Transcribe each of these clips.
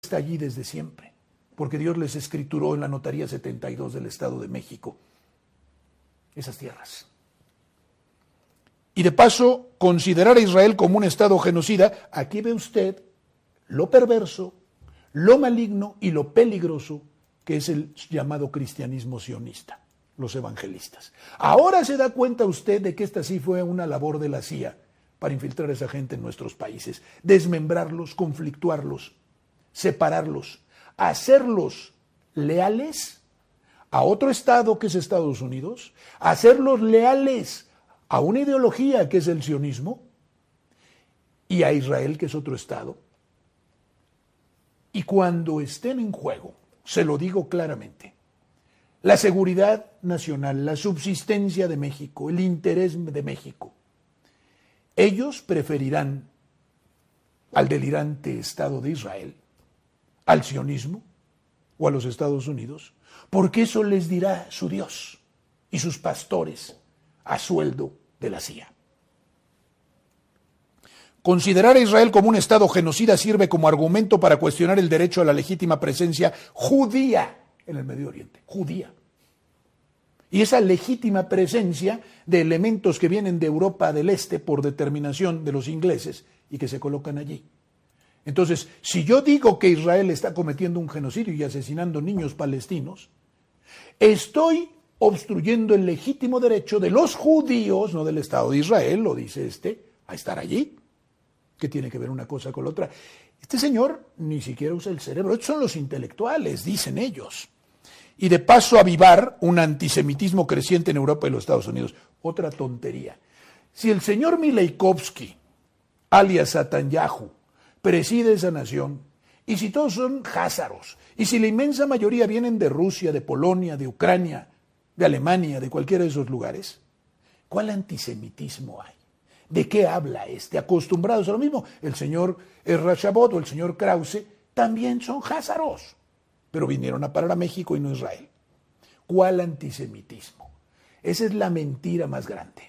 está allí desde siempre, porque Dios les escrituró en la notaría 72 del Estado de México esas tierras. Y de paso, considerar a Israel como un Estado genocida, aquí ve usted lo perverso, lo maligno y lo peligroso que es el llamado cristianismo sionista, los evangelistas. Ahora se da cuenta usted de que esta sí fue una labor de la CIA para infiltrar a esa gente en nuestros países, desmembrarlos, conflictuarlos, separarlos, hacerlos leales a otro Estado que es Estados Unidos, hacerlos leales a una ideología que es el sionismo y a Israel que es otro Estado. Y cuando estén en juego, se lo digo claramente, la seguridad nacional, la subsistencia de México, el interés de México, ellos preferirán al delirante Estado de Israel, al sionismo o a los Estados Unidos, porque eso les dirá su Dios y sus pastores a sueldo de la CIA. Considerar a Israel como un Estado genocida sirve como argumento para cuestionar el derecho a la legítima presencia judía en el Medio Oriente, judía. Y esa legítima presencia de elementos que vienen de Europa del Este por determinación de los ingleses y que se colocan allí. Entonces, si yo digo que Israel está cometiendo un genocidio y asesinando niños palestinos, estoy obstruyendo el legítimo derecho de los judíos, no del Estado de Israel, lo dice a estar allí. ¿Qué tiene que ver una cosa con la otra? Este señor ni siquiera usa el cerebro. Estos son los intelectuales, dicen ellos. Y de paso avivar un antisemitismo creciente en Europa y los Estados Unidos. Otra tontería. Si el señor Mileikovsky, alias Netanyahu, preside esa nación, y si todos son házaros, y si la inmensa mayoría vienen de Rusia, de Polonia, de Ucrania, de Alemania, de cualquiera de esos lugares, ¿cuál antisemitismo hay? ¿De qué habla acostumbrados a lo mismo? El señor Ezra Shabot o el señor Krause también son házaros, pero vinieron a parar a México y no a Israel. ¿Cuál antisemitismo? Esa es la mentira más grande.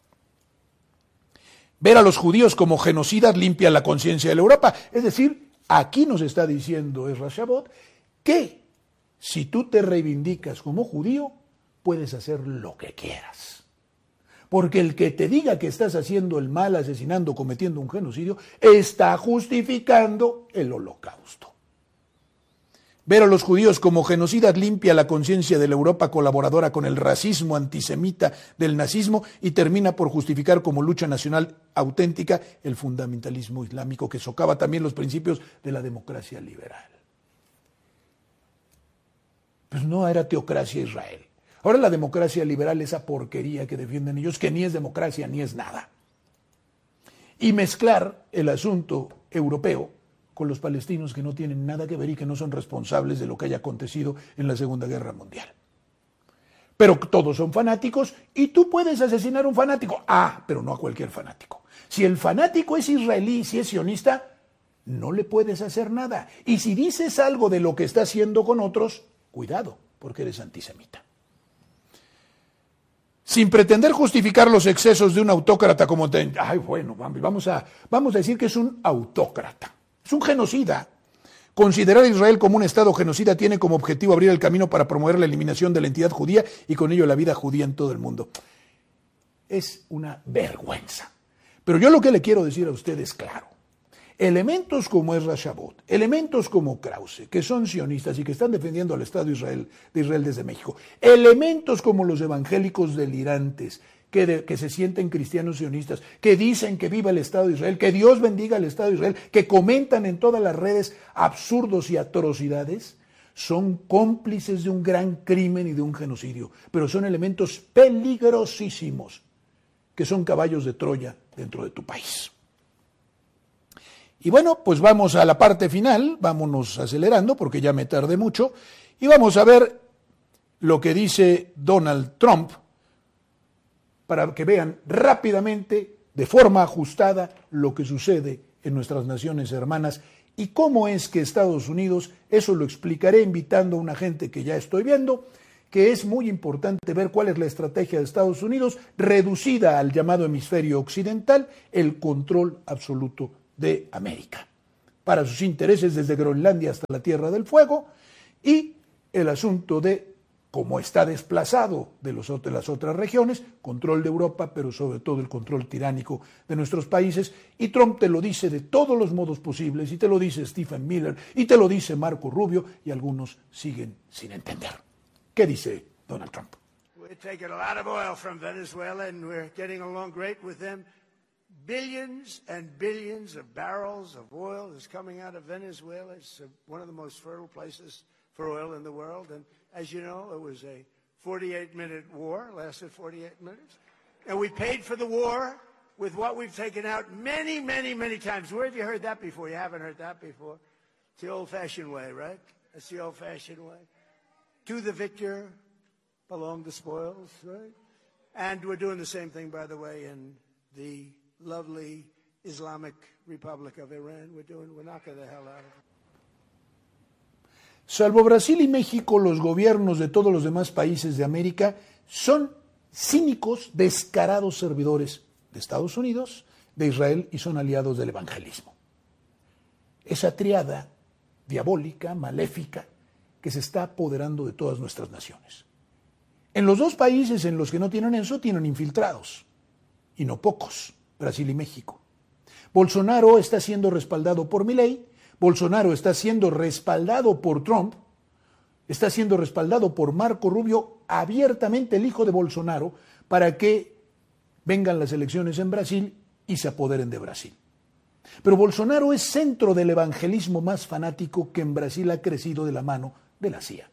Ver a los judíos como genocidas limpia la conciencia de la Europa. Es decir, aquí nos está diciendo Ezra Shabot que si tú te reivindicas como judío, puedes hacer lo que quieras. Porque el que te diga que estás haciendo el mal, asesinando, cometiendo un genocidio, está justificando el holocausto. Ver a los judíos como genocidas limpia la conciencia de la Europa colaboradora con el racismo antisemita del nazismo y termina por justificar como lucha nacional auténtica el fundamentalismo islámico que socava también los principios de la democracia liberal. Pues no era teocracia Israel. Ahora la democracia liberal, esa porquería que defienden ellos, que ni es democracia ni es nada. Y mezclar el asunto europeo con los palestinos que no tienen nada que ver y que no son responsables de lo que haya acontecido en la Segunda Guerra Mundial. Pero todos son fanáticos y tú puedes asesinar a un fanático. Pero no a cualquier fanático. Si el fanático es israelí, si es sionista, no le puedes hacer nada. Y si dices algo de lo que está haciendo con otros, cuidado, porque eres antisemita. Sin pretender justificar los excesos de un autócrata como... vamos a decir que es un autócrata. Es un genocida. Considerar a Israel como un Estado genocida tiene como objetivo abrir el camino para promover la eliminación de la entidad judía y con ello la vida judía en todo el mundo. Es una vergüenza. Pero yo lo que le quiero decir a usted es claro. Elementos como Ezra Shabot, elementos como Krause, que son sionistas y que están defendiendo al Estado de Israel desde México, elementos como los evangélicos delirantes, que se sienten cristianos sionistas, que dicen que viva el Estado de Israel, que Dios bendiga al Estado de Israel, que comentan en todas las redes absurdos y atrocidades, son cómplices de un gran crimen y de un genocidio, pero son elementos peligrosísimos, que son caballos de Troya dentro de tu país. Y bueno, pues vamos a la parte final, vámonos acelerando porque ya me tardé mucho, y vamos a ver lo que dice Donald Trump, para que vean rápidamente, de forma ajustada, lo que sucede en nuestras naciones hermanas y cómo es que Estados Unidos, eso lo explicaré invitando a una gente que ya estoy viendo, que es muy importante ver cuál es la estrategia de Estados Unidos, reducida al llamado hemisferio occidental, el control absoluto de América. para sus intereses desde Groenlandia hasta la Tierra del Fuego, y el asunto de cómo está desplazado de las otras regiones, control de Europa, pero sobre todo el control tiránico de nuestros países, y Trump te lo dice de todos los modos posibles, y te lo dice Stephen Miller, y te lo dice Marco Rubio, y algunos siguen sin entender. ¿Qué dice Donald Trump? We're taking a lot of oil from Venezuela and we're getting along great with them. Billions and billions of barrels of oil is coming out of Venezuela. It's one of the most fertile places for oil in the world. And as you know, it was a 48-minute war, lasted 48 minutes. And we paid for the war with what we've taken out many, many, many times. Where have you heard that before? You haven't heard that before. It's the old-fashioned way, right? It's the old-fashioned way. To the victor belong the spoils, right? And we're doing the same thing, by the way, in the lovely Islamic Republic of Iran. We're knocking the hell out of it. Salvo Brasil y México, los gobiernos de todos los demás países de América son cínicos, descarados servidores de Estados Unidos, de Israel, y son aliados del evangelismo. Esa triada diabólica, maléfica, que se está apoderando de todas nuestras naciones. En los dos países en los que no tienen eso, tienen infiltrados, y no pocos, Brasil y México. Bolsonaro está siendo respaldado por Milei, Bolsonaro está siendo respaldado por Trump, está siendo respaldado por Marco Rubio, abiertamente el hijo de Bolsonaro, para que vengan las elecciones en Brasil y se apoderen de Brasil. Pero Bolsonaro es centro del evangelismo más fanático que en Brasil ha crecido de la mano de la CIA.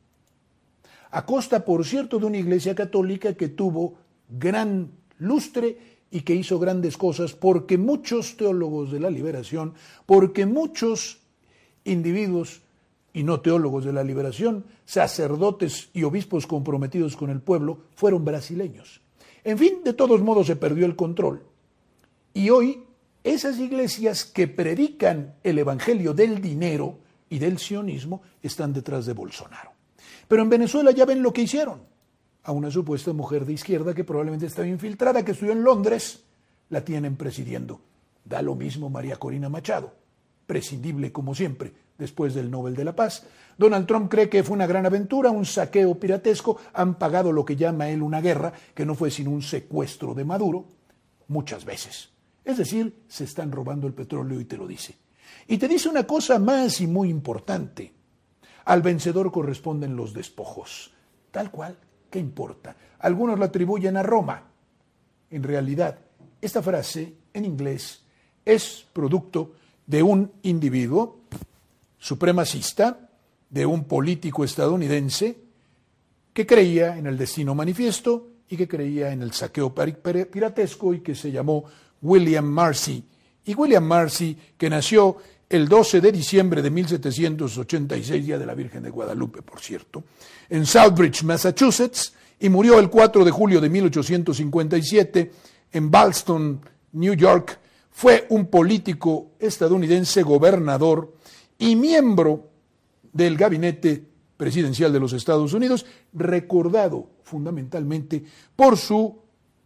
A costa, por cierto, de una iglesia católica que tuvo gran lustre y que hizo grandes cosas, porque muchos teólogos de la liberación, porque muchos individuos y no teólogos de la liberación, sacerdotes y obispos comprometidos con el pueblo, fueron brasileños. En fin, de todos modos se perdió el control. Y hoy esas iglesias que predican el evangelio del dinero y del sionismo están detrás de Bolsonaro. Pero en Venezuela ya ven lo que hicieron. A una supuesta mujer de izquierda que probablemente estaba infiltrada, que estudió en Londres, la tienen presidiendo. Da lo mismo María Corina Machado, prescindible como siempre, después del Nobel de la Paz. Donald Trump cree que fue una gran aventura, un saqueo piratesco, han pagado lo que llama él una guerra, que no fue sino un secuestro de Maduro, muchas veces. Es decir, se están robando el petróleo y te lo dice. Y te dice una cosa más y muy importante. Al vencedor corresponden los despojos. Tal cual. ¿Qué importa? Algunos lo atribuyen a Roma. En realidad, esta frase en inglés es producto de un individuo supremacista, de un político estadounidense que creía en el destino manifiesto y que creía en el saqueo piratesco y que se llamó William Marcy. Y William Marcy, que nació el 12 de diciembre de 1786, día de la Virgen de Guadalupe, por cierto, en Southbridge, Massachusetts, y murió el 4 de julio de 1857 en Ballston, New York, fue un político estadounidense, gobernador y miembro del gabinete presidencial de los Estados Unidos, recordado fundamentalmente por su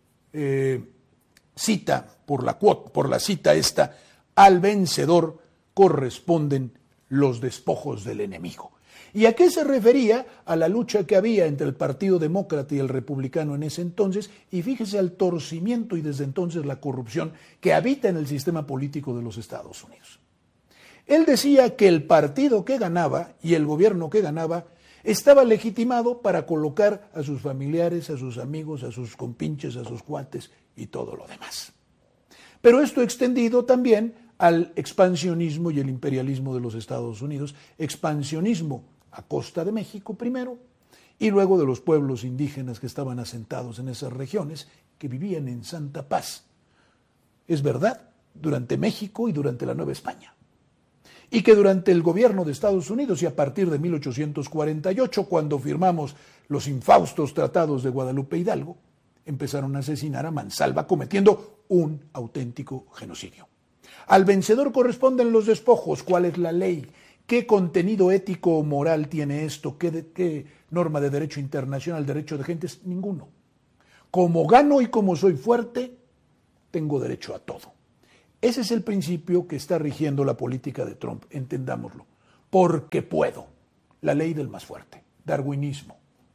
cita, por la cita esta, al vencedor corresponden los despojos del enemigo. ¿Y a qué se refería? A la lucha que había entre el Partido Demócrata y el Republicano en ese entonces, y fíjese al torcimiento y desde entonces la corrupción que habita en el sistema político de los Estados Unidos. Él decía que el partido que ganaba y el gobierno que ganaba estaba legitimado para colocar a sus familiares, a sus amigos, a sus compinches, a sus cuates y todo lo demás. Pero esto extendido también al expansionismo y el imperialismo de los Estados Unidos, expansionismo a costa de México primero, y luego de los pueblos indígenas que estaban asentados en esas regiones, que vivían en santa paz. Es verdad, durante México y durante la Nueva España. Y que durante el gobierno de Estados Unidos y a partir de 1848, cuando firmamos los infaustos tratados de Guadalupe Hidalgo, empezaron a asesinar a mansalva, cometiendo un auténtico genocidio. Al vencedor corresponden los despojos. ¿Cuál es la ley? ¿Qué contenido ético o moral tiene esto? ¿Qué norma de derecho internacional, derecho de gentes? Ninguno. Como gano y como soy fuerte, tengo derecho a todo. Ese es el principio que está rigiendo la política de Trump, entendámoslo. Porque puedo. La ley del más fuerte, darwinismo.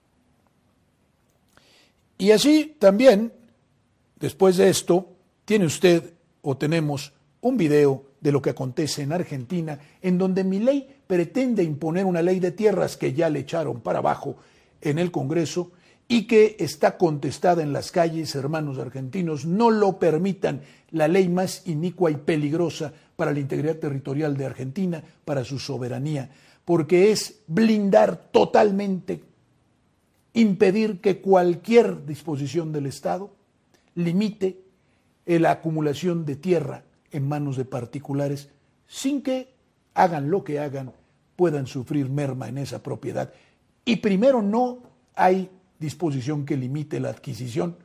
Y así también, después de esto, tiene usted o tenemos un video de lo que acontece en Argentina, en donde Milei pretende imponer una ley de tierras que ya le echaron para abajo en el Congreso y que está contestada en las calles. Hermanos argentinos, no lo permitan, la ley más inicua y peligrosa para la integridad territorial de Argentina, para su soberanía, porque es blindar totalmente, impedir que cualquier disposición del Estado limite la acumulación de tierra en manos de particulares, sin que hagan lo que hagan, puedan sufrir merma en esa propiedad. Y primero, no hay disposición que limite la adquisición.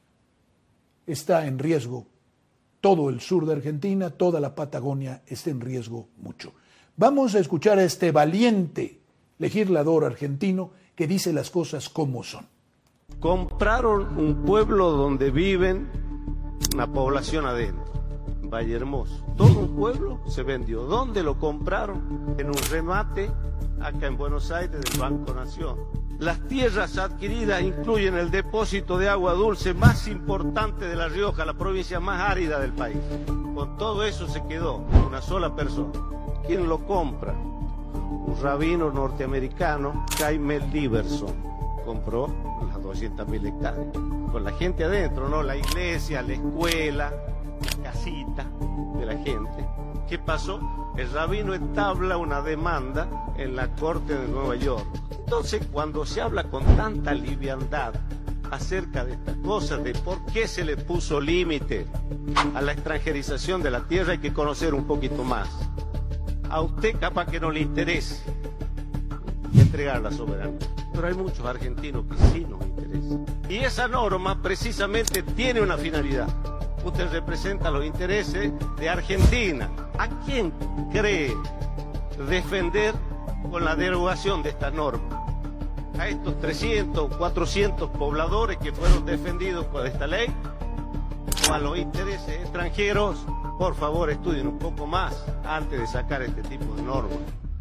Está en riesgo todo el sur de Argentina, toda la Patagonia está en riesgo mucho. Vamos a escuchar a este valiente legislador argentino que dice las cosas como son. Compraron un pueblo donde viven una población adentro, Valle Hermoso. Todo un pueblo se vendió. ¿Dónde lo compraron? En un remate acá en Buenos Aires del Banco Nación. Las tierras adquiridas incluyen el depósito de agua dulce más importante de La Rioja, la provincia más árida del país. Con todo eso se quedó una sola persona. ¿Quién lo compra? Un rabino norteamericano, Jaime Liberson, compró las 200.000 hectáreas. Con la gente adentro, ¿no? La iglesia, la escuela, la casita de la gente. ¿Qué pasó? El rabino entabla una demanda en la corte de Nueva York. Entonces, cuando se habla con tanta liviandad acerca de estas cosas, de por qué se le puso límite a la extranjerización de la tierra, hay que conocer un poquito más. A usted capaz que no le interese entregar la soberanía, pero hay muchos argentinos que sí nos interesa. Y esa norma precisamente tiene una finalidad. Usted representa los intereses de Argentina. ¿A quién cree defender con la derogación de esta norma? ¿A estos 300, 400 pobladores que fueron defendidos por esta ley? ¿O a los intereses extranjeros? Por favor, estudien un poco más antes de sacar este tipo de normas.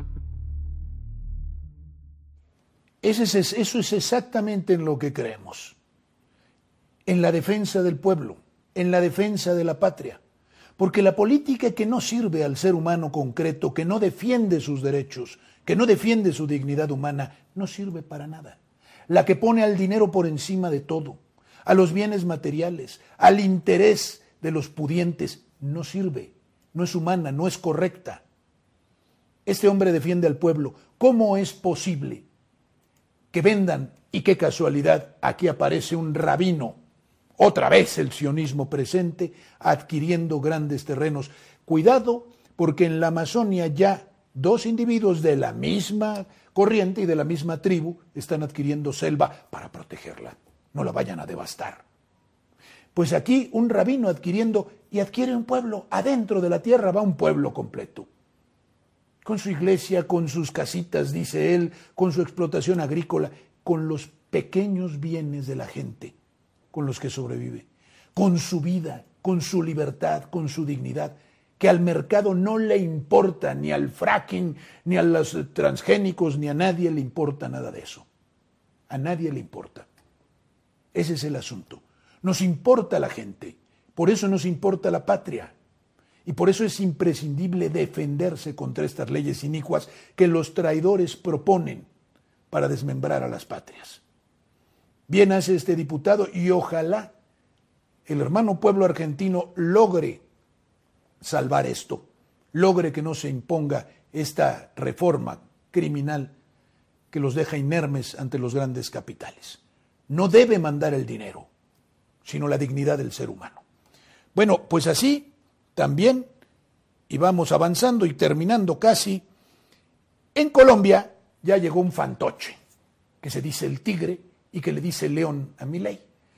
Eso es exactamente en lo que creemos. En la defensa del pueblo, en la defensa de la patria. Porque la política que no sirve al ser humano concreto, que no defiende sus derechos, que no defiende su dignidad humana, no sirve para nada. La que pone al dinero por encima de todo, a los bienes materiales, al interés de los pudientes, no sirve, no es humana, no es correcta. Este hombre defiende al pueblo. ¿Cómo es posible que vendan? Y qué casualidad, aquí aparece un rabino, otra vez el sionismo presente, adquiriendo grandes terrenos. Cuidado, porque en la Amazonia ya dos individuos de la misma corriente y de la misma tribu están adquiriendo selva para protegerla. No la vayan a devastar. Pues aquí un rabino adquiriendo y adquiere un pueblo. Adentro de la tierra va un pueblo completo. Con su iglesia, con sus casitas, dice él, con su explotación agrícola, con los pequeños bienes de la gente con los que sobrevive, con su vida, con su libertad, con su dignidad, que al mercado no le importa, ni al fracking, ni a los transgénicos, ni a nadie le importa nada de eso. A nadie le importa. Ese es el asunto. Nos importa la gente, por eso nos importa la patria. Y por eso es imprescindible defenderse contra estas leyes inicuas que los traidores proponen para desmembrar a las patrias. Bien hace este diputado y ojalá el hermano pueblo argentino logre salvar esto, logre que no se imponga esta reforma criminal que los deja inermes ante los grandes capitales. No debe mandar el dinero, sino la dignidad del ser humano. Bueno, pues así también, y vamos avanzando y terminando casi, en Colombia ya llegó un fantoche, que se dice el tigre y que le dice el león a Milei.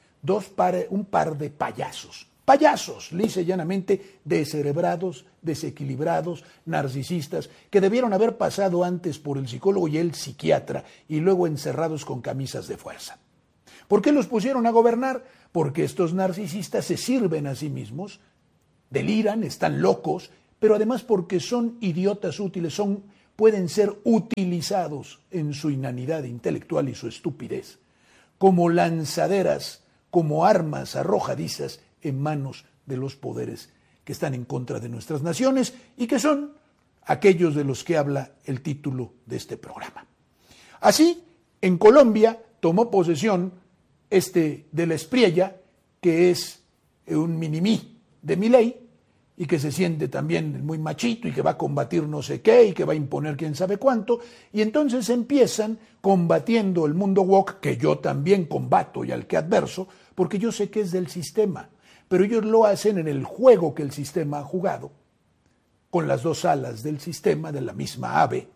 Un par de payasos, lisa y llanamente, descerebrados, desequilibrados, narcisistas, que debieron haber pasado antes por el psicólogo y el psiquiatra, y luego encerrados con camisas de fuerza. ¿Por qué los pusieron a gobernar? Porque estos narcisistas se sirven a sí mismos deliran, están locos, pero además porque son idiotas útiles, pueden ser utilizados en su inanidad intelectual y su estupidez, como lanzaderas, como armas arrojadizas en manos de los poderes que están en contra de nuestras naciones y que son aquellos de los que habla el título de este programa. Así, en Colombia tomó posesión de la Espriella, que es un minimí de Milei, y que se siente también muy machito y que va a combatir no sé qué y que va a imponer quién sabe cuánto, y entonces empiezan combatiendo el mundo woke, que yo también combato y al que adverso, porque yo sé que es del sistema, pero ellos lo hacen en el juego que el sistema ha jugado, con las dos alas del sistema, de la misma ave,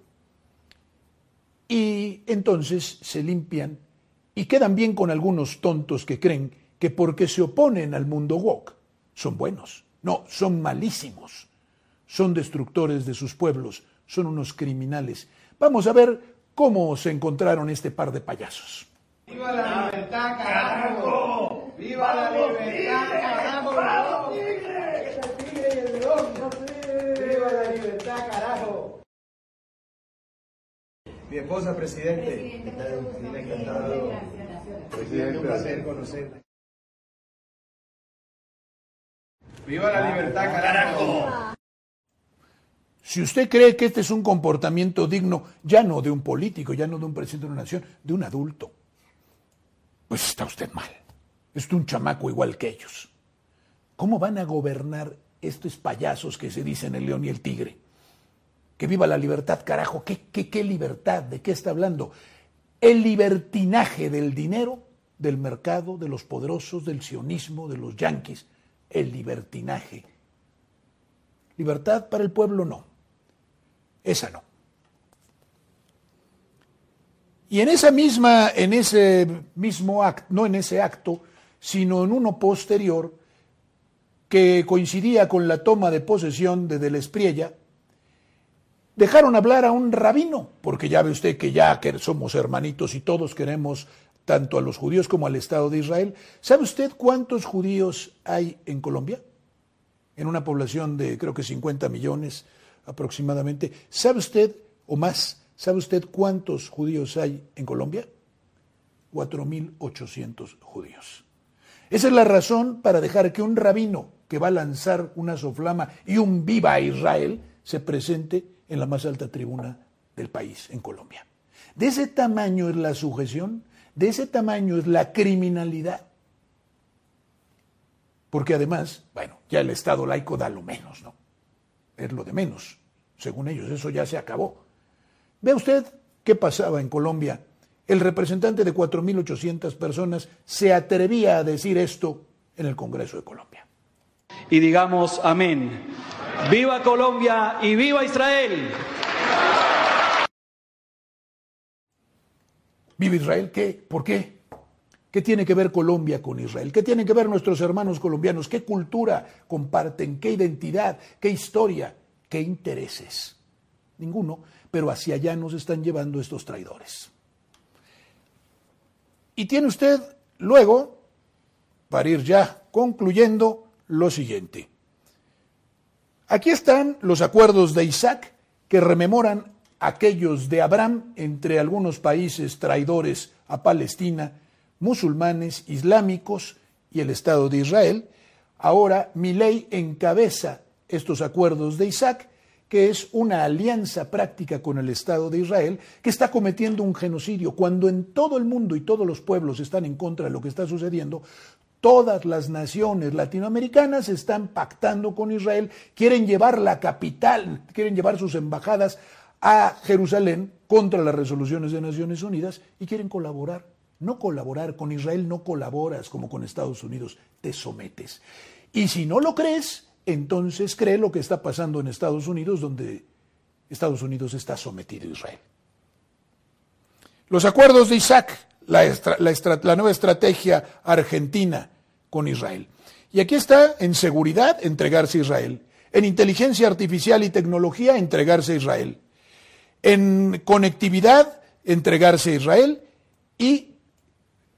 y entonces se limpian y quedan bien con algunos tontos que creen que porque se oponen al mundo woke son buenos. No, son malísimos, son destructores de sus pueblos, son unos criminales. Vamos a ver cómo se encontraron este par de payasos. ¡Viva la libertad, carajo! ¡Viva la libertad, carajo! ¡Viva la libertad, carajo! Mi esposa, presidente. Encantado. Presidente, un placer conocerla. ¡Viva la libertad, carajo! Si usted cree que este es un comportamiento digno, ya no de un político, ya no de un presidente de una nación, de un adulto, pues está usted mal. Es un chamaco igual que ellos. ¿Cómo van a gobernar estos payasos que se dicen el león y el tigre? Que viva la libertad, carajo. ¿Qué libertad? ¿De qué está hablando? El libertinaje del dinero, del mercado, de los poderosos, del sionismo, de los yanquis. El libertinaje. Libertad para el pueblo no. Esa no. Y en ese mismo acto, no en ese acto, sino en uno posterior, que coincidía con la toma de posesión de la Espriella, dejaron hablar a un rabino, porque ya ve usted que ya que somos hermanitos y todos queremos tanto a los judíos como al Estado de Israel. ¿Sabe usted cuántos judíos hay en Colombia? En una población de creo que 50 millones aproximadamente. ¿Sabe usted, o más, sabe usted cuántos judíos hay en Colombia? 4.800 judíos. Esa es la razón para dejar que un rabino que va a lanzar una soflama y un viva Israel se presente en la más alta tribuna del país, en Colombia. De ese tamaño es la sujeción, de ese tamaño es la criminalidad. Porque además, bueno, ya el Estado laico da lo menos, ¿no? Es lo de menos, según ellos, eso ya se acabó. Ve usted qué pasaba en Colombia. El representante de 4.800 personas se atrevía a decir esto en el Congreso de Colombia. Y digamos amén. ¡Viva Colombia y viva Israel! ¿Viva Israel? ¿Qué? ¿Por qué? ¿Qué tiene que ver Colombia con Israel? ¿Qué tienen que ver nuestros hermanos colombianos? ¿Qué cultura comparten? ¿Qué identidad? ¿Qué historia? ¿Qué intereses? Ninguno, pero hacia allá nos están llevando estos traidores. Y tiene usted luego, para ir ya concluyendo, lo siguiente. Aquí están los acuerdos de Isaac que rememoran aquellos de Abraham entre algunos países traidores a Palestina, musulmanes, islámicos y el Estado de Israel. Ahora Milei encabeza estos acuerdos de Isaac, que es una alianza práctica con el Estado de Israel, que está cometiendo un genocidio. Cuando en todo el mundo y todos los pueblos están en contra de lo que está sucediendo, todas las naciones latinoamericanas están pactando con Israel, quieren llevar la capital, quieren llevar sus embajadas a Jerusalén contra las resoluciones de Naciones Unidas y quieren colaborar. No colaborar con Israel, no colaboras como con Estados Unidos, te sometes. Y si no lo crees, entonces cree lo que está pasando en Estados Unidos, donde Estados Unidos está sometido a Israel. Los acuerdos de Isaac, la nueva estrategia argentina con Israel. Y aquí está, en seguridad, entregarse a Israel. En inteligencia artificial y tecnología, entregarse a Israel. En conectividad, entregarse a Israel. Y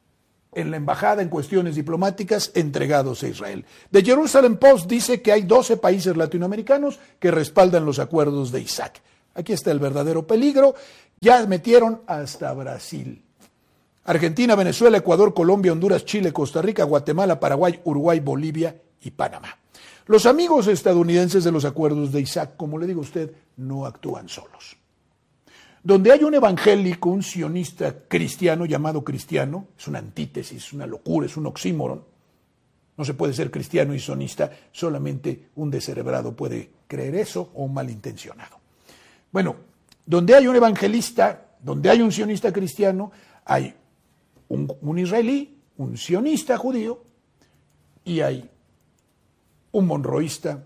en la embajada en cuestiones diplomáticas entregados a Israel. The Jerusalem Post dice que hay 12 países latinoamericanos que respaldan los acuerdos de Isaac. Aquí está el verdadero peligro. Ya metieron hasta Brasil. Argentina, Venezuela, Ecuador, Colombia, Honduras, Chile, Costa Rica, Guatemala, Paraguay, Uruguay, Bolivia y Panamá. Los amigos estadounidenses de los acuerdos de Isaac, como le digo a usted, no actúan solos. Donde hay un evangélico, un sionista cristiano llamado cristiano, es una antítesis, es una locura, es un oxímoron. No se puede ser cristiano y sionista, solamente un descerebrado puede creer eso o un malintencionado. Bueno, donde hay un evangelista, donde hay un sionista cristiano, hay un israelí, un sionista judío y hay un monroísta,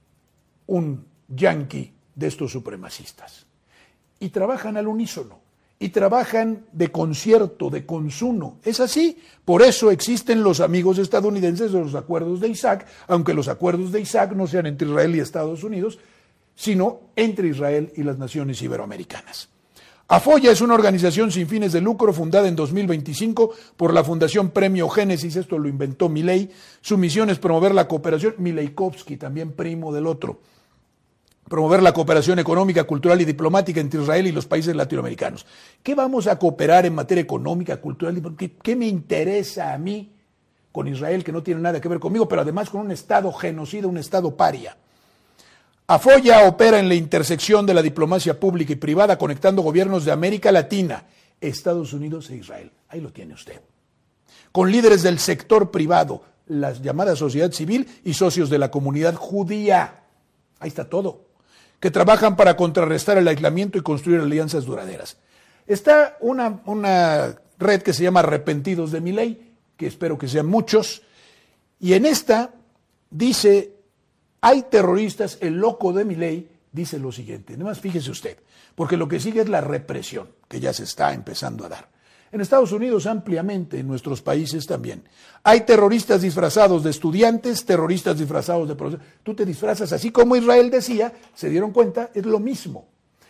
un yanqui de estos supremacistas. Y trabajan al unísono, y trabajan de concierto, de consuno. Es así, por eso existen los amigos estadounidenses de los acuerdos de Isaac, aunque los acuerdos de Isaac no sean entre Israel y Estados Unidos, sino entre Israel y las naciones iberoamericanas. AFOYA es una organización sin fines de lucro fundada en 2025 por la Fundación Premio Génesis, esto lo inventó Milei. Su misión es promover la cooperación, Mileikovsky, también primo del otro, promover la cooperación económica, cultural y diplomática entre Israel y los países latinoamericanos. ¿Qué vamos a cooperar en materia económica, cultural? ¿Qué me interesa a mí con Israel que no tiene nada que ver conmigo, pero además con un Estado genocida, un Estado paria? AFOYA opera en la intersección de la diplomacia pública y privada, conectando gobiernos de América Latina, Estados Unidos e Israel. Ahí lo tiene usted. Con líderes del sector privado, la llamada sociedad civil y socios de la comunidad judía. Ahí está todo. Que trabajan para contrarrestar el aislamiento y construir alianzas duraderas. Está una red que se llama Arrepentidos de Milei, que espero que sean muchos, y en esta dice: hay terroristas, el loco de Milei dice lo siguiente, nada más fíjese usted, porque lo que sigue es la represión, que ya se está empezando a dar. En Estados Unidos ampliamente, en nuestros países también. Hay terroristas disfrazados de estudiantes, terroristas disfrazados de profesores. Tú te disfrazas, así como Israel decía, se dieron cuenta, es lo mismo.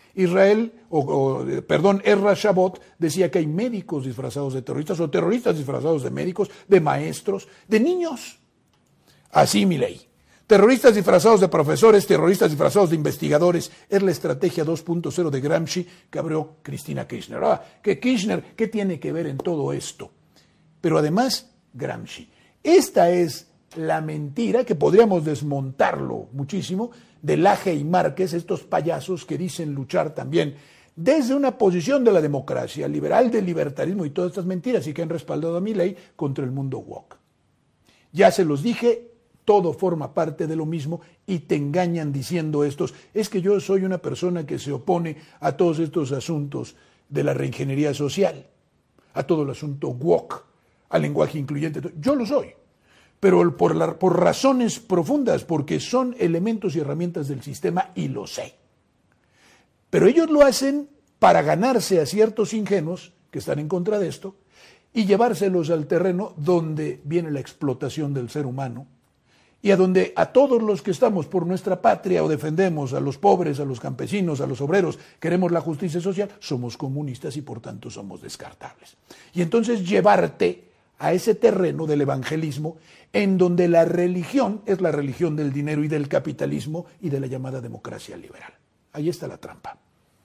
Ezra Shabot decía que hay médicos disfrazados de terroristas o terroristas disfrazados de médicos, de maestros, de niños. Así Milei. Terroristas disfrazados de profesores, terroristas disfrazados de investigadores, es la estrategia 2.0 de Gramsci que abrió Cristina Kirchner. Que Kirchner, ¿qué tiene que ver en todo esto? Pero además, Gramsci. Esta es la mentira, que podríamos desmontarlo muchísimo, de Laje y Márquez, estos payasos que dicen luchar también desde una posición de la democracia liberal, del libertarismo y todas estas mentiras, y que han respaldado a Milei contra el mundo woke. Ya se los dije, todo forma parte de lo mismo y te engañan diciendo estos. Es que yo soy una persona que se opone a todos estos asuntos de la reingeniería social, a todo el asunto woke, al lenguaje incluyente. Yo lo soy, pero por razones profundas, porque son elementos y herramientas del sistema y lo sé. Pero ellos lo hacen para ganarse a ciertos ingenuos que están en contra de esto y llevárselos al terreno donde viene la explotación del ser humano, y a donde a todos los que estamos por nuestra patria o defendemos a los pobres, a los campesinos, a los obreros, queremos la justicia social, somos comunistas y por tanto somos descartables. Y entonces llevarte a ese terreno del evangelismo en donde la religión es la religión del dinero y del capitalismo y de la llamada democracia liberal. Ahí está la trampa.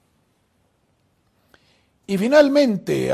Y finalmente,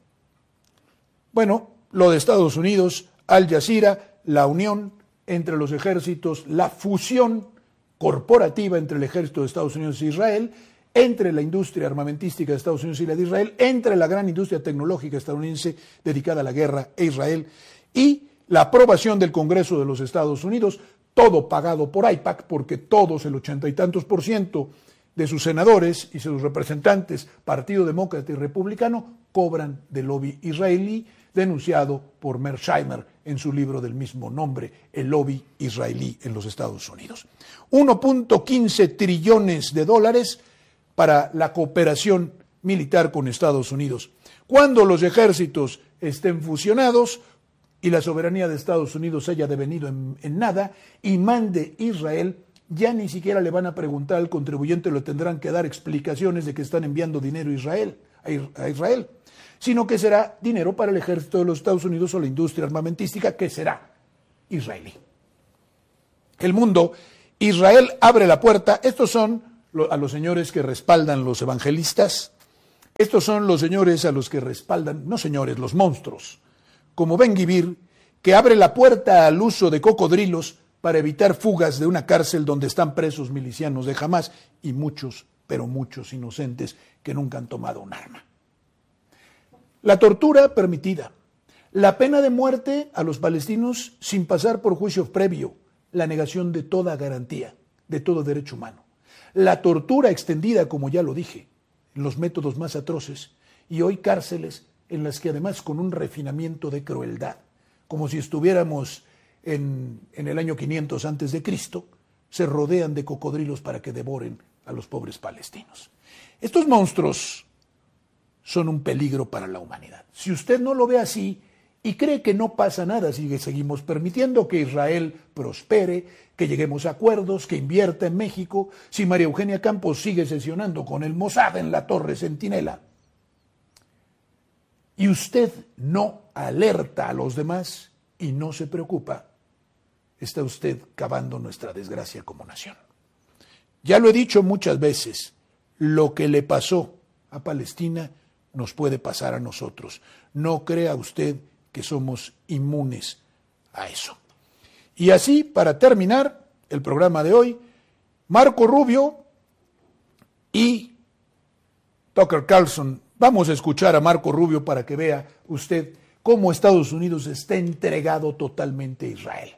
lo de Estados Unidos, Al Jazeera, la unión entre los ejércitos, la fusión corporativa entre el ejército de Estados Unidos e Israel, entre la industria armamentística de Estados Unidos y la de Israel, entre la gran industria tecnológica estadounidense dedicada a la guerra e Israel, y la aprobación del Congreso de los Estados Unidos, todo pagado por AIPAC, porque todos, el 80 y tantos % de sus senadores y sus representantes, Partido Demócrata y Republicano, cobran del lobby israelí, denunciado por Mearsheimer en su libro del mismo nombre, El lobby israelí en los Estados Unidos. 1.15 trillones de dólares para la cooperación militar con Estados Unidos. Cuando los ejércitos estén fusionados y la soberanía de Estados Unidos haya devenido en nada y mande Israel, ya ni siquiera le van a preguntar al contribuyente, le tendrán que dar explicaciones de que están enviando dinero a Israel. a Israel, sino que será dinero para el ejército de los Estados Unidos o la industria armamentística, que será israelí. El mundo, Israel abre la puerta. Estos son a los señores que respaldan los evangelistas. Estos son los señores a los que respaldan, no señores, los monstruos, como Ben-Gvir, que abre la puerta al uso de cocodrilos para evitar fugas de una cárcel donde están presos milicianos de Hamás y muchos, pero muchos inocentes que nunca han tomado un arma. La tortura permitida, la pena de muerte a los palestinos sin pasar por juicio previo, la negación de toda garantía, de todo derecho humano, la tortura extendida, como ya lo dije, en los métodos más atroces, y hoy cárceles en las que además con un refinamiento de crueldad, como si estuviéramos en el año 500 antes de Cristo, se rodean de cocodrilos para que devoren a los pobres palestinos. Estos monstruos son un peligro para la humanidad. Si usted no lo ve así y cree que no pasa nada si seguimos permitiendo que Israel prospere, que lleguemos a acuerdos, que invierta en México, si María Eugenia Campos sigue sesionando con el Mossad en la Torre Centinela, y usted no alerta a los demás y no se preocupa, está usted cavando nuestra desgracia como nación. Ya lo he dicho muchas veces, lo que le pasó a Palestina nos puede pasar a nosotros. No crea usted que somos inmunes a eso. Y así, para terminar el programa de hoy, Marco Rubio y Tucker Carlson. Vamos a escuchar a Marco Rubio para que vea usted cómo Estados Unidos está entregado totalmente a Israel.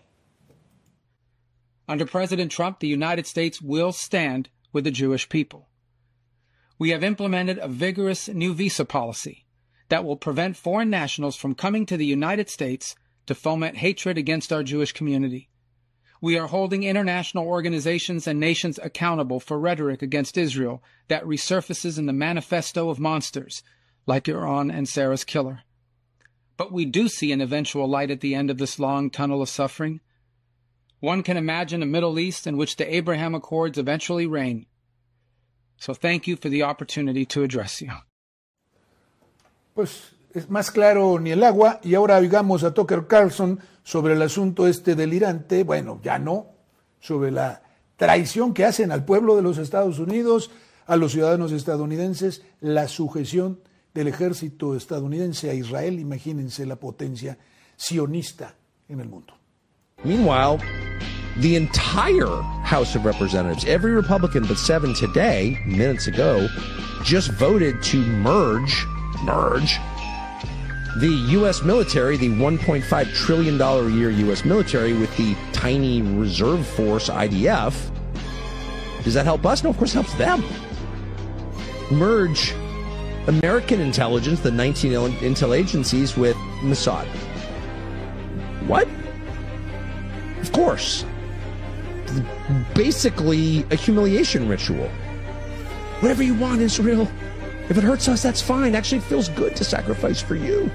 Under President Trump, the United States will stand with the Jewish people. We have implemented a vigorous new visa policy that will prevent foreign nationals from coming to the United States to foment hatred against our Jewish community. We are holding international organizations and nations accountable for rhetoric against Israel that resurfaces in the manifesto of monsters, like Iran and Sarah's killer. But we do see an eventual light at the end of this long tunnel of suffering. One can imagine a Middle East in which the Abraham Accords eventually reign. So thank you for the opportunity to address you. Pues es más claro ni el agua, y ahora oigamos a Tucker Carlson sobre el asunto este delirante, bueno, ya no, sobre la traición que hacen al pueblo de los Estados Unidos, a los ciudadanos estadounidenses, la sujeción del ejército estadounidense a Israel. Imagínense la potencia sionista en el mundo. Meanwhile, the entire House of Representatives, every Republican but 7 today, minutes ago, just voted to merge the U.S. military, the $1.5 trillion a year U.S. military, with the tiny reserve force, IDF. Does that help us? No, of course it helps them. Merge American intelligence, the 19 intel agencies, with Mossad. What? Of course. Basically a humiliation ritual. Whatever you want, Israel. If it hurts us, that's fine. Actually, it feels good to sacrifice for you.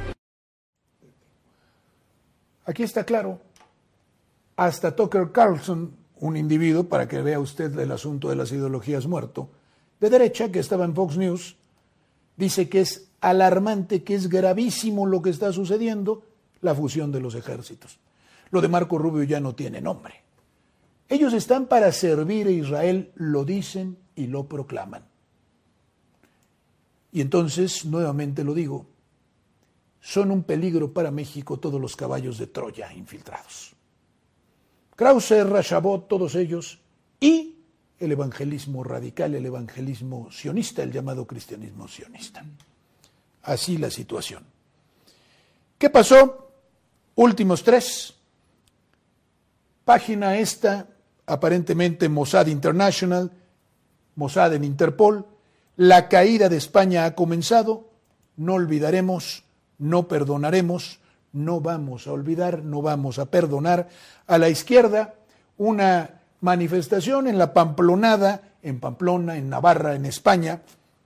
Aquí está claro. Hasta Tucker Carlson, un individuo, para que vea usted el asunto de las ideologías muerto, de derecha, que estaba en Fox News, dice que es alarmante, que es gravísimo lo que está sucediendo, la fusión de los ejércitos. Lo de Marco Rubio ya no tiene nombre. Ellos están para servir a Israel, lo dicen y lo proclaman. Y entonces, nuevamente lo digo, son un peligro para México todos los caballos de Troya infiltrados. Krauser, Rashabot, todos ellos, y el evangelismo radical, el evangelismo sionista, el llamado cristianismo sionista. Así la situación. ¿Qué pasó? Últimos 3. Página esta, aparentemente Mossad International, Mossad en Interpol. La caída de España ha comenzado, no olvidaremos, no perdonaremos, no vamos a olvidar, no vamos a perdonar. A la izquierda, una manifestación en la Pamplonada, en Pamplona, en Navarra, en España,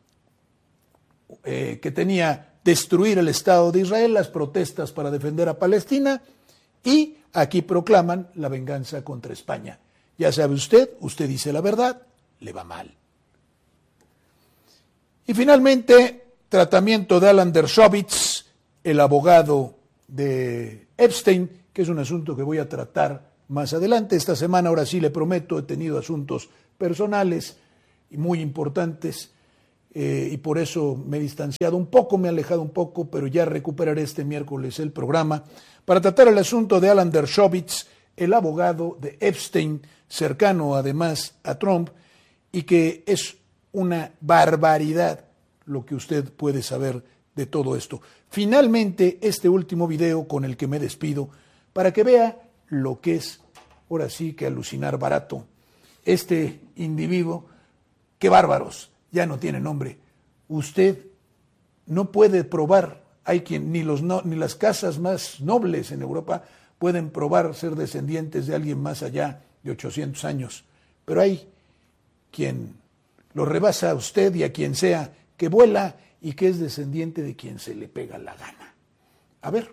que tenía destruir el Estado de Israel, las protestas para defender a Palestina, y aquí proclaman la venganza contra España. Ya sabe usted dice la verdad, le va mal. Y finalmente, tratamiento de Alan Dershowitz, el abogado de Epstein, que es un asunto que voy a tratar más adelante. Esta semana, ahora sí le prometo, he tenido asuntos personales y muy importantes, y por eso me he distanciado un poco, me he alejado un poco, pero ya recuperaré este miércoles el programa para tratar el asunto de Alan Dershowitz, el abogado de Epstein, cercano además a Trump, y que es una barbaridad lo que usted puede saber de todo esto. Finalmente, este último video con el que me despido, para que vea lo que es, ahora sí que alucinar barato, este individuo, qué bárbaros, ya no tiene nombre. Usted no puede probar, hay quien, ni las casas más nobles en Europa pueden probar ser descendientes de alguien más allá de 800 años, pero hay quien lo rebasa a usted y a quien sea, que vuela y que es descendiente de quien se le pega la gana. A ver.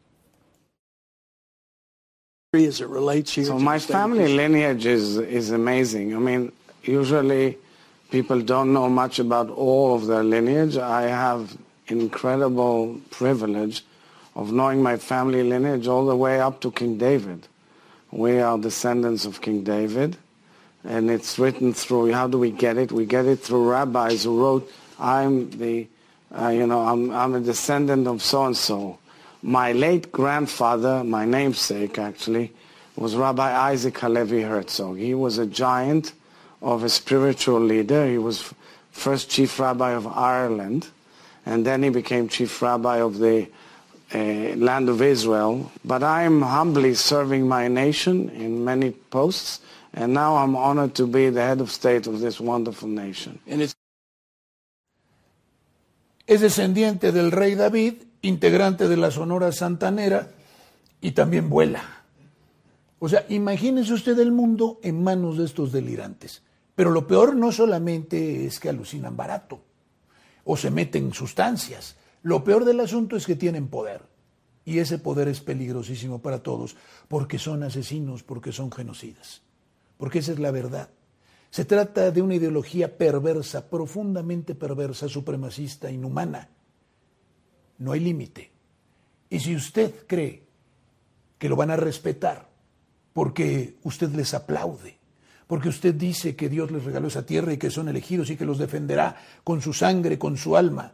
So my family lineage is amazing. I mean, usually people don't know much about all of their lineage. I have incredible privilege of knowing my family lineage all the way up to King David. We are descendants of King David, and it's written through, how do we get it? We get it through rabbis who wrote, I'm a descendant of so-and-so. My late grandfather, my namesake actually, was Rabbi Isaac Halevi Herzog. He was a giant of a spiritual leader. He was first chief rabbi of Ireland, and then he became chief rabbi of the land of Israel. But I'm humbly serving my nation in many posts, and now I'm honored to be the head of state of this wonderful nation. Es descendiente del rey David, integrante de la Sonora Santanera, y también vuela. O sea, imagínese usted el mundo en manos de estos delirantes. Pero lo peor no solamente es que alucinan barato o se meten sustancias. Lo peor del asunto es que tienen poder. Y ese poder es peligrosísimo para todos, porque son asesinos, porque son genocidas. Porque esa es la verdad. Se trata de una ideología perversa, profundamente perversa, supremacista, inhumana. No hay límite. Y si usted cree que lo van a respetar porque usted les aplaude, porque usted dice que Dios les regaló esa tierra y que son elegidos y que los defenderá con su sangre, con su alma,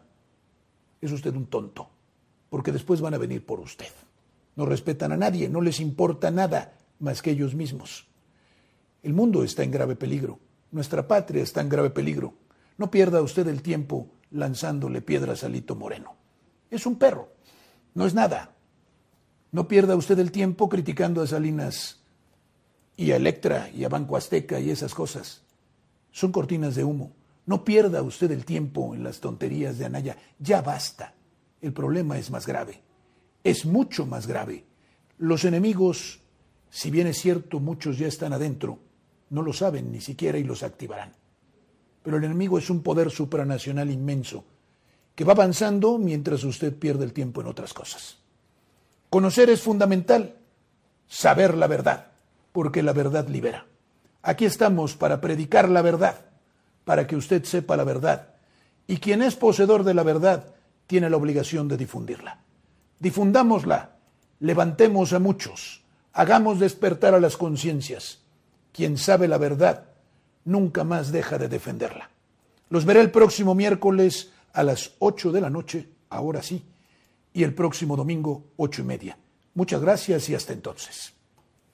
es usted un tonto, porque después van a venir por usted. No respetan a nadie, no les importa nada más que ellos mismos. El mundo está en grave peligro, nuestra patria está en grave peligro. No pierda usted el tiempo lanzándole piedras a Lito Moreno. Es un perro, no es nada. No pierda usted el tiempo criticando a Salinas y a Electra y a Banco Azteca y esas cosas. Son cortinas de humo. No pierda usted el tiempo en las tonterías de Anaya. Ya basta. El problema es más grave. Es mucho más grave. Los enemigos, si bien es cierto, muchos ya están adentro, no lo saben ni siquiera y los activarán. Pero el enemigo es un poder supranacional inmenso que va avanzando mientras usted pierde el tiempo en otras cosas. Conocer es fundamental, saber la verdad, porque la verdad libera. Aquí estamos para predicar la verdad, para que usted sepa la verdad. Y quien es poseedor de la verdad tiene la obligación de difundirla. Difundámosla, levantemos a muchos, hagamos despertar a las conciencias. Quien sabe la verdad nunca más deja de defenderla. Los veré el próximo miércoles a las 8 de la noche, ahora sí, y el próximo domingo 8:30. Muchas gracias y hasta entonces.